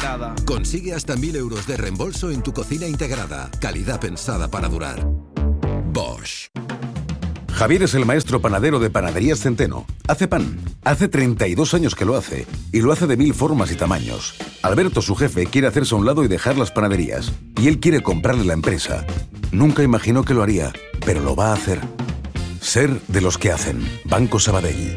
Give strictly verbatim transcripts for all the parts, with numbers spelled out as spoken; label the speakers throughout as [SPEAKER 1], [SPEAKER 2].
[SPEAKER 1] integrada.
[SPEAKER 2] Consigue hasta mil euros de reembolso en tu cocina integrada. Calidad pensada para durar. Bosch.
[SPEAKER 3] Javier es el maestro panadero de Panaderías Centeno. Hace pan. Hace treinta y dos años que lo hace. Y lo hace de mil formas y tamaños. Alberto, su jefe, quiere hacerse a un lado y dejar las panaderías. Y él quiere comprarle la empresa. Nunca imaginó que lo haría, pero lo va a hacer. Ser de los que hacen. Banco Sabadell.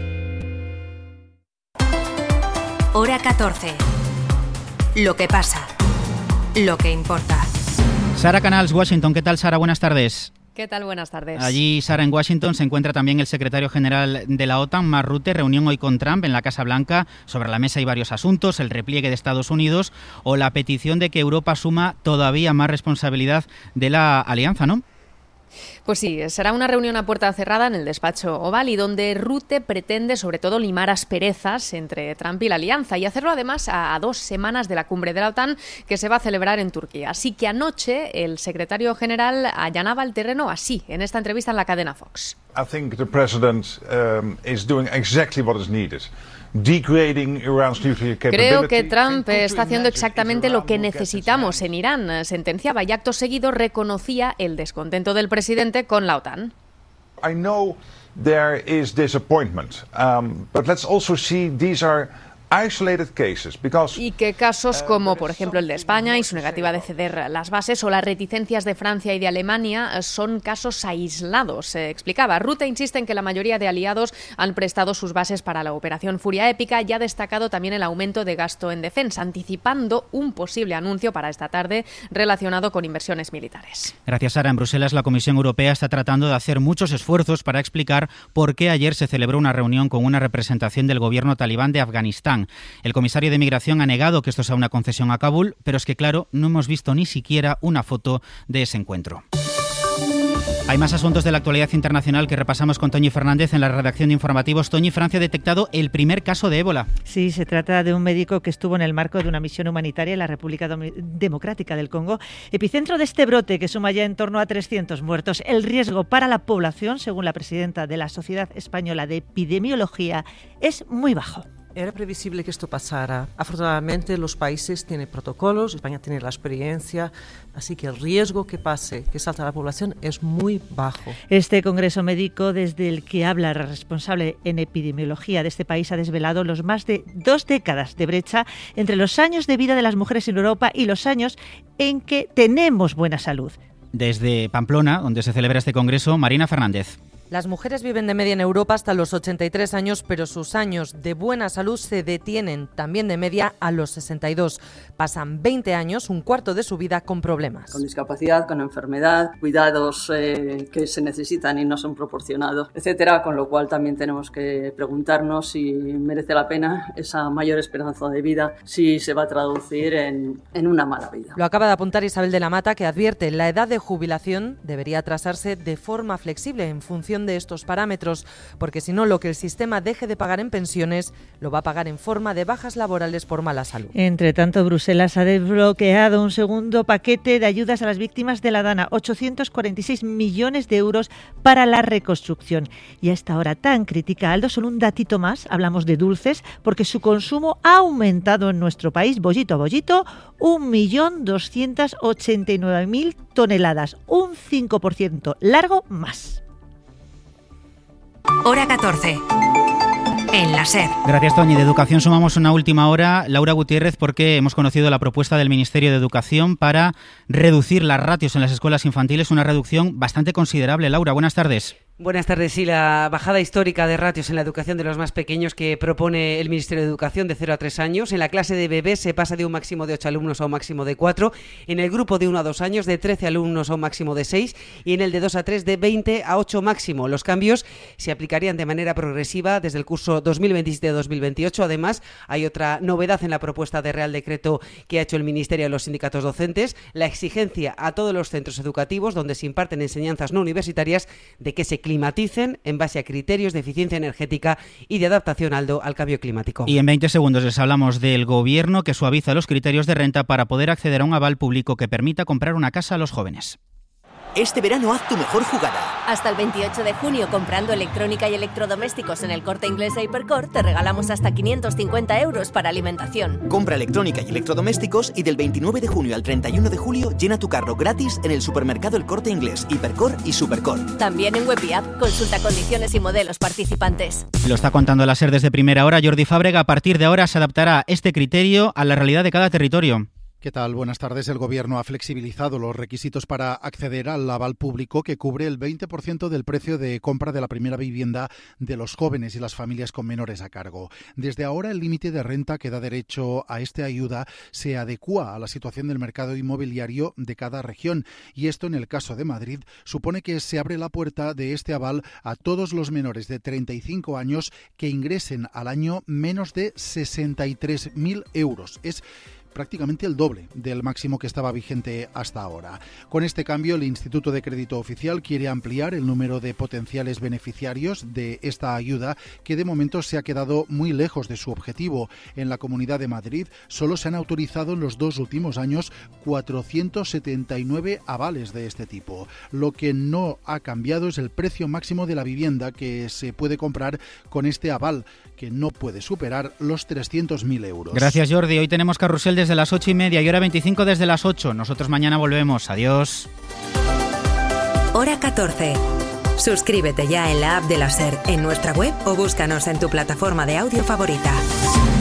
[SPEAKER 4] Hora catorce. Lo que pasa. Lo que importa.
[SPEAKER 5] Sara Canals, Washington. ¿Qué tal, Sara? Buenas tardes.
[SPEAKER 6] ¿Qué tal? Buenas tardes.
[SPEAKER 5] Allí, Sara, en Washington se encuentra también el secretario general de la OTAN, Mark Rutte, reunión hoy con Trump en la Casa Blanca. Sobre la mesa hay varios asuntos, el repliegue de Estados Unidos o la petición de que Europa asuma todavía más responsabilidad de la alianza, ¿no?
[SPEAKER 6] Pues sí, será una reunión a puerta cerrada en el despacho Oval y donde Rutte pretende sobre todo limar asperezas entre Trump y la alianza y hacerlo además a, a dos semanas de la cumbre de la OTAN que se va a celebrar en Turquía. Así que anoche el secretario general allanaba el terreno así, en esta entrevista en la cadena Fox.
[SPEAKER 7] I think the president um, is doing exactly what is needed.
[SPEAKER 6] Creo que Trump está haciendo exactamente lo que necesitamos en Irán, sentenciaba, y acto seguido reconocía el descontento del presidente con la OTAN.
[SPEAKER 7] I know there is disappointment, um, but let's also see these are isolated cases because,
[SPEAKER 6] y que casos como, por ejemplo, el de España y su negativa de ceder las bases o las reticencias de Francia y de Alemania son casos aislados, se explicaba. Rutte insiste en que la mayoría de aliados han prestado sus bases para la operación Furia Épica y ha destacado también el aumento de gasto en defensa, anticipando un posible anuncio para esta tarde relacionado con inversiones militares.
[SPEAKER 5] Gracias, Sara. En Bruselas, la Comisión Europea está tratando de hacer muchos esfuerzos para explicar por qué ayer se celebró una reunión con una representación del gobierno talibán de Afganistán. El comisario de Migración ha negado que esto sea una concesión a Kabul, pero es que, claro, no hemos visto ni siquiera una foto de ese encuentro. Hay más asuntos de la actualidad internacional que repasamos con Toñi Fernández en la redacción de informativos. Toñi, Francia ha detectado el primer caso de ébola.
[SPEAKER 8] Sí, se trata de un médico que estuvo en el marco de una misión humanitaria en la República Democrática del Congo, epicentro de este brote que suma ya en torno a trescientos muertos. El riesgo para la población, según la presidenta de la Sociedad Española de Epidemiología, es muy bajo.
[SPEAKER 9] Era previsible que esto pasara. Afortunadamente los países tienen protocolos, España tiene la experiencia, así que el riesgo que pase, que salta a la población, es muy bajo.
[SPEAKER 8] Este congreso médico, desde el que habla el responsable en epidemiología de este país, ha desvelado los más de dos décadas de brecha entre los años de vida de las mujeres en Europa y los años en que tenemos buena salud.
[SPEAKER 5] Desde Pamplona, donde se celebra este congreso, Marina Fernández.
[SPEAKER 10] Las mujeres viven de media en Europa hasta los ochenta y tres años, pero sus años de buena salud se detienen también de media a los sesenta y dos. Pasan veinte años, un cuarto de su vida, con problemas.
[SPEAKER 11] Con discapacidad, con enfermedad, cuidados eh, que se necesitan y no son proporcionados, etcétera. Con lo cual también tenemos que preguntarnos si merece la pena esa mayor esperanza de vida, si se va a traducir en, en una mala vida.
[SPEAKER 10] Lo acaba de apuntar Isabel de la Mata, que advierte la edad de jubilación debería trazarse de forma flexible en función de estos parámetros, porque si no, lo que el sistema deje de pagar en pensiones lo va a pagar en forma de bajas laborales por mala salud.
[SPEAKER 8] Entre tanto, Bruselas ha desbloqueado un segundo paquete de ayudas a las víctimas de la Dana, ochocientos cuarenta y seis millones de euros para la reconstrucción. Y a esta hora tan crítica, Aldo, solo un datito más, hablamos de dulces, porque su consumo ha aumentado en nuestro país, bollito a bollito, un millón doscientos ochenta y nueve mil toneladas, un cinco por ciento largo más.
[SPEAKER 4] Hora catorce. En la SER.
[SPEAKER 5] Gracias, Toñi. De educación sumamos una última hora. Laura Gutiérrez, porque hemos conocido la propuesta del Ministerio de Educación para reducir las ratios en las escuelas infantiles, una reducción bastante considerable. Laura, buenas tardes.
[SPEAKER 12] Buenas tardes. Sí, la bajada histórica de ratios en la educación de los más pequeños que propone el Ministerio de Educación de cero a tres años. En la clase de bebés se pasa de un máximo de ocho alumnos a un máximo de cuatro. En el grupo de uno a dos años de trece alumnos a un máximo de seis. Y en el de dos a tres de veinte a ocho máximo. Los cambios se aplicarían de manera progresiva desde el curso dos mil veintisiete dos mil veintiocho. Además, hay otra novedad en la propuesta de Real Decreto que ha hecho el Ministerio a los sindicatos docentes. La exigencia a todos los centros educativos donde se imparten enseñanzas no universitarias de que se climaticen en base a criterios de eficiencia energética y de adaptación al, do, al cambio climático.
[SPEAKER 5] Y en veinte segundos les hablamos del Gobierno que suaviza los criterios de renta para poder acceder a un aval público que permita comprar una casa a los jóvenes.
[SPEAKER 1] Este verano haz tu mejor jugada.
[SPEAKER 13] Hasta el veintiocho de junio, comprando electrónica y electrodomésticos en el Corte Inglés e Hipercor, te regalamos hasta quinientos cincuenta euros para alimentación.
[SPEAKER 1] Compra electrónica y electrodomésticos y del veintinueve de junio al treinta y uno de julio llena tu carro gratis en el supermercado El Corte Inglés, Hipercor y Supercor.
[SPEAKER 13] También en web y app. Consulta condiciones y modelos participantes.
[SPEAKER 5] Lo está contando la SER desde primera hora. Jordi Fábrega, a partir de ahora se adaptará este criterio a la realidad de cada territorio.
[SPEAKER 14] ¿Qué tal? Buenas tardes. El Gobierno ha flexibilizado los requisitos para acceder al aval público que cubre el veinte por ciento del precio de compra de la primera vivienda de los jóvenes y las familias con menores a cargo. Desde ahora, el límite de renta que da derecho a esta ayuda se adecúa a la situación del mercado inmobiliario de cada región, y esto, en el caso de Madrid, supone que se abre la puerta de este aval a todos los menores de treinta y cinco años que ingresen al año menos de sesenta y tres mil euros. Es prácticamente el doble del máximo que estaba vigente hasta ahora. Con este cambio, el Instituto de Crédito Oficial quiere ampliar el número de potenciales beneficiarios de esta ayuda, que de momento se ha quedado muy lejos de su objetivo. En la Comunidad de Madrid solo se han autorizado en los dos últimos años cuatrocientos setenta y nueve avales de este tipo. Lo que no ha cambiado es el precio máximo de la vivienda que se puede comprar con este aval, que no puede superar los trescientos mil euros.
[SPEAKER 5] Gracias, Jordi. Hoy tenemos carrusel desde las ocho y media y hora veinticinco desde las ocho. Nosotros mañana volvemos. Adiós.
[SPEAKER 4] Hora catorce. Suscríbete ya en la app de la SER, en nuestra web o búscanos en tu plataforma de audio favorita.